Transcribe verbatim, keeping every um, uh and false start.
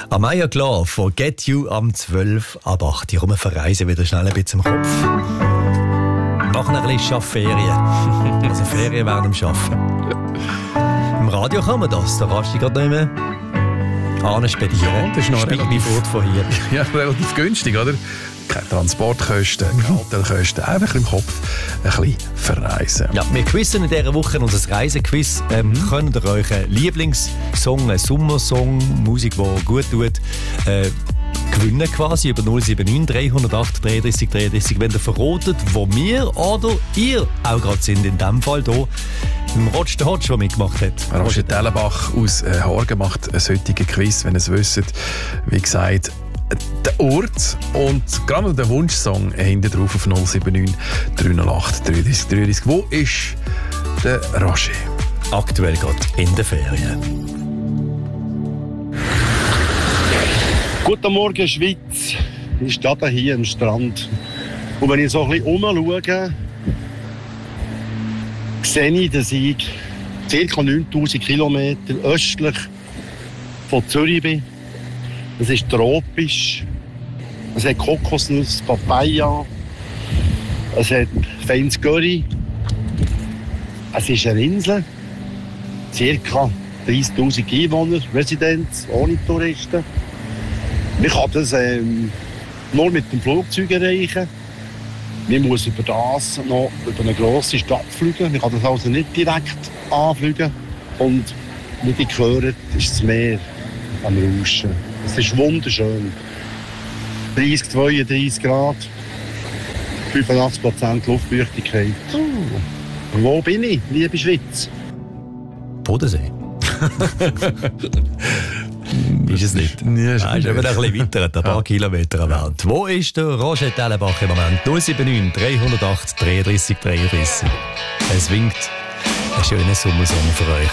Amaya Klar von Get You am zwölf ab acht. Hier rum verreisen wieder schnell ein bisschen im Kopf. Machen ein bisschen Schaffferien. Also Ferien während dem Arbeiten. Im Radio kann man das. Da kannst du dich gerade nicht mehr anspedieren. Ja, das ist noch relativ fort von hier. Ja, relativ günstig, oder? Keine Transportkosten, keine Hotelkosten. Einfach im Kopf ein bisschen verreisen. Ja, wir quizzen in dieser Woche unser Reisequiz. Ähm, mhm. Könnt ihr euch einen Lieblingssong, einen Sommersong, Musik, die gut tut, äh, gewinnen quasi über null sieben neun drei null acht dreiunddreißig dreiunddreißig, wenn ihr verratet, wo wir oder ihr auch gerade sind. In diesem Fall hier im Rotsch der Hotsch, der mitgemacht hat. Roger Dellenbach aus äh, Horgen macht einen solchen Quiz, wenn ihr es wisst. Wie gesagt, der Ort und gerade noch der Wunschsong hinten drauf auf null sieben neun drei null acht dreiunddreißig dreiunddreißig. Wo ist der Roger? Aktuell gerade in den Ferien. Guten Morgen, Schweiz. Ich stehe hier am Strand. Und wenn ich so ein bisschen umschaue, sehe ich, dass ich ca. neuntausend Kilometer östlich von Zürich bin. Es ist tropisch. Es hat Kokosnuss, Papaya. Es hat feines Curry. Es ist eine Insel. Ca. dreißigtausend Einwohner, Residenz, ohne Touristen. Man kann das ähm, nur mit dem Flugzeug erreichen. Man muss über das noch über eine grosse Stadt fliegen. Man kann das also nicht direkt anfliegen. Und wie ich höre, ist das Meer am Rauschen. Es ist wunderschön. dreißig, zweiunddreißig Grad, fünfundachtzig Prozent Luftfeuchtigkeit. Und wo bin ich, liebe Schweiz? Bodensee. Ist es nicht? Ja, ist ah, ist eben ein bisschen weiter, ein paar ja. Kilometer entfernt. Wo ist der Roger Dellenbach im Moment? null sieben neun drei null acht dreiunddreißig dreiunddreißig. Es winkt ein schöner Sommersong für euch.